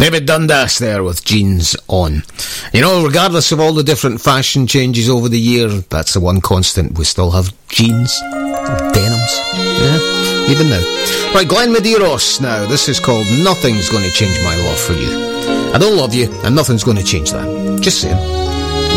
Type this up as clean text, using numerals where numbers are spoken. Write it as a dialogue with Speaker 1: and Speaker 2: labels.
Speaker 1: David Dundas there with Jeans On. You know, regardless of all the different fashion changes over the year, that's the one constant. We still have jeans, denims, yeah, even now. Right, Glenn Medeiros now. This is called Nothing's Gonna Change My Love for You. I don't love you, and nothing's gonna change that. Just saying.